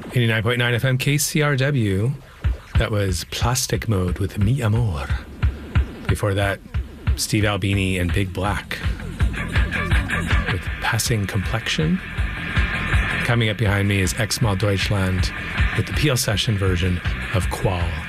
89.9 FM KCRW. That was Plastic Mode with Mi Amor. Before that, Steve Albini and Big Black with Passing Complexion. Coming up behind me is Ex Mal Deutschland with the Peel Session version of Qual.